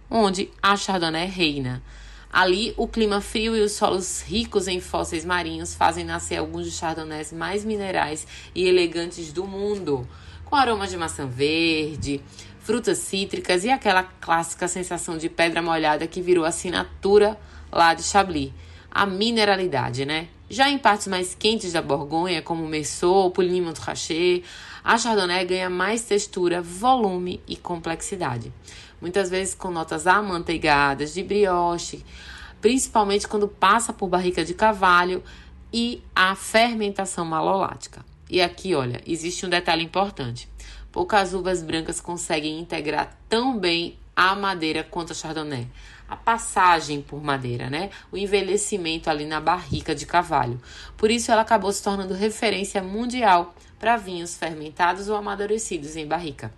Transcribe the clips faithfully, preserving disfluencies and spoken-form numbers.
onde a Chardonnay reina. Ali, o clima frio e os solos ricos em fósseis marinhos fazem nascer alguns dos chardonnays mais minerais e elegantes do mundo, com aromas de maçã verde, frutas cítricas e aquela clássica sensação de pedra molhada que virou assinatura lá de Chablis. A mineralidade, né? Já em partes mais quentes da Borgonha, como Meursault, Puligny-Montrachet, a Chardonnay ganha mais textura, volume e complexidade. Muitas vezes com notas amanteigadas, de brioche, principalmente quando passa por barrica de carvalho e a fermentação malolática. E aqui, olha, existe um detalhe importante. Poucas uvas brancas conseguem integrar tão bem a madeira quanto a Chardonnay. A passagem por madeira, né? O envelhecimento ali na barrica de carvalho. Por isso ela acabou se tornando referência mundial para vinhos fermentados ou amadurecidos em barrica.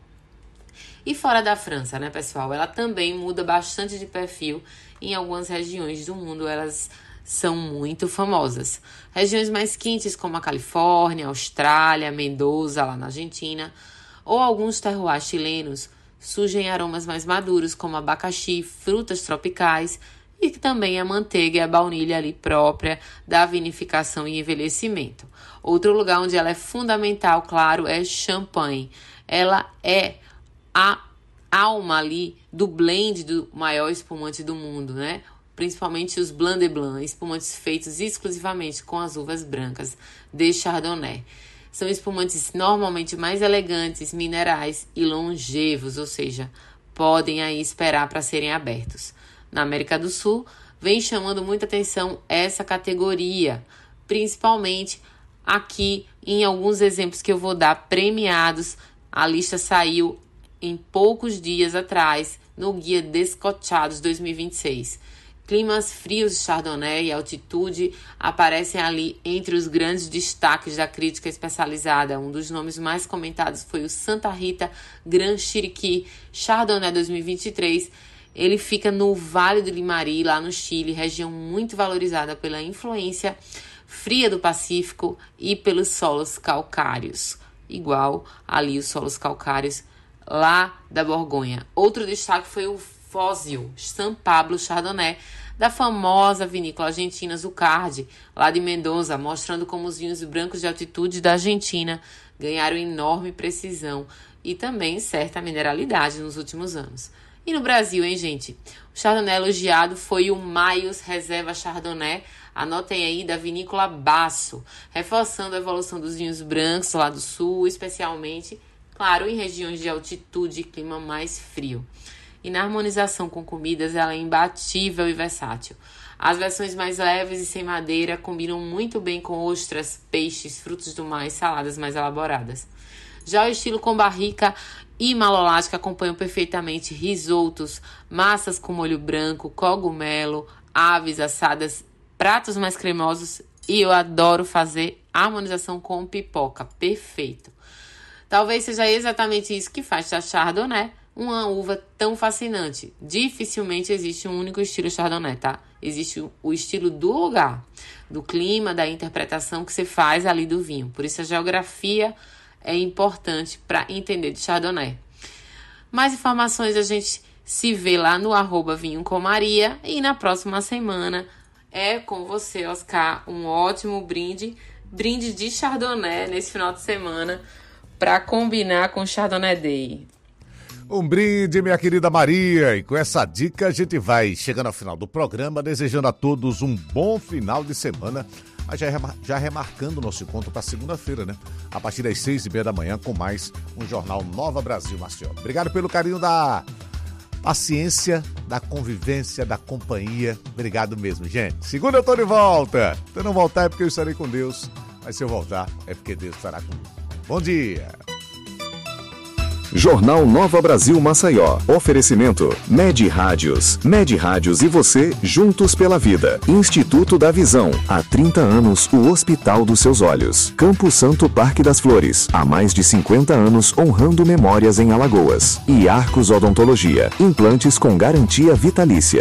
E fora da França, né, pessoal? Ela também muda bastante de perfil. Em algumas regiões do mundo, elas são muito famosas. Regiões mais quentes, como a Califórnia, Austrália, Mendoza, lá na Argentina, ou alguns terroirs chilenos, surgem aromas mais maduros, como abacaxi, frutas tropicais, e também a manteiga e a baunilha ali própria da vinificação e envelhecimento. Outro lugar onde ela é fundamental, claro, é Champagne. Ela é a alma ali do blend do maior espumante do mundo, né? Principalmente os Blanc de Blanc, espumantes feitos exclusivamente com as uvas brancas de Chardonnay. São espumantes normalmente mais elegantes, minerais e longevos, ou seja, podem aí esperar para serem abertos. Na América do Sul, vem chamando muita atenção essa categoria, principalmente aqui em alguns exemplos que eu vou dar premiados. A lista saiu em poucos dias atrás no Guia Descochados dois mil e vinte e seis. Climas frios de Chardonnay e altitude aparecem ali entre os grandes destaques da crítica especializada. Um dos nomes mais comentados foi o Santa Rita Grand Chiriquí Chardonnay dois mil e vinte e três. Ele fica no Vale do Limari, lá no Chile, região muito valorizada pela influência fria do Pacífico e pelos solos calcários, igual ali os solos calcários lá da Borgonha. Outro destaque foi o Fósil San Pablo Chardonnay, da famosa vinícola argentina Zucardi, lá de Mendoza, mostrando como os vinhos brancos de altitude da Argentina ganharam enorme precisão e também certa mineralidade nos últimos anos. E no Brasil, hein, gente? O Chardonnay elogiado foi o Maios Reserva Chardonnay, anotem aí, da vinícola Basso, reforçando a evolução dos vinhos brancos lá do sul, especialmente, claro, em regiões de altitude e clima mais frio. E na harmonização com comidas, ela é imbatível e versátil. As versões mais leves e sem madeira combinam muito bem com ostras, peixes, frutos do mar e saladas mais elaboradas. Já o estilo com barrica e malolática acompanham perfeitamente risotos, massas com molho branco, cogumelo, aves assadas, pratos mais cremosos, e eu adoro fazer harmonização com pipoca. Perfeito. Talvez seja exatamente isso que faz da Chardonnay uma uva tão fascinante. Dificilmente existe um único estilo Chardonnay, tá? Existe o estilo do lugar, do clima, da interpretação que você faz ali do vinho. Por isso a geografia é importante para entender de Chardonnay. Mais informações a gente se vê lá no arroba Vinho com Maria. E na próxima semana é com você, Oscar, um ótimo brinde, brinde de Chardonnay nesse final de semana para combinar com o Chardonnay Day. Um brinde, minha querida Maria, e com essa dica a gente vai chegando ao final do programa, desejando a todos um bom final de semana, já, remar- já remarcando o nosso encontro para segunda-feira, né? A partir das seis e meia da manhã, com mais um Jornal Nova Brasil Maceió. Obrigado pelo carinho da paciência, da convivência, da companhia. Obrigado mesmo, gente. Segunda eu tô de volta. Se eu não voltar é porque eu estarei com Deus, mas se eu voltar é porque Deus estará comigo. Bom dia! Jornal Nova Brasil Maceió. Oferecimento Med Rádios. Med Rádios e você juntos pela vida. Instituto da Visão. Há trinta anos, o Hospital dos Seus Olhos. Campo Santo Parque das Flores. Há mais de cinquenta anos, honrando memórias em Alagoas. E Arcos Odontologia. Implantes com garantia vitalícia.